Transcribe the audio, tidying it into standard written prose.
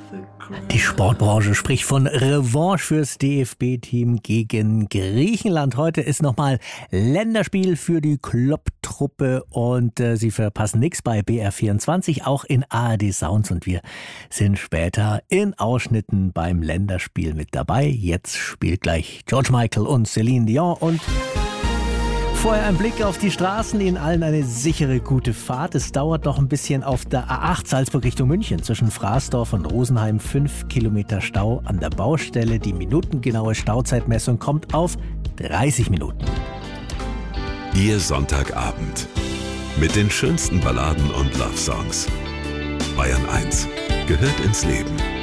Die Sportbranche spricht von Revanche fürs DFB-Team gegen Griechenland. Heute ist nochmal Länderspiel für die Klopp-Truppe und sie verpassen nichts bei BR24, auch in ARD Sounds. Und wir sind später in Ausschnitten beim Länderspiel mit dabei. Jetzt spielt gleich George Michael und Celine Dion und vorher ein Blick auf die Straßen, Ihnen allen eine sichere, gute Fahrt. Es dauert noch ein bisschen auf der A8 Salzburg Richtung München. Zwischen Fraßdorf und Rosenheim 5 Kilometer Stau an der Baustelle. Die minutengenaue Stauzeitmessung kommt auf 30 Minuten. Ihr Sonntagabend mit den schönsten Balladen und Love-Songs. Bayern 1 gehört ins Leben.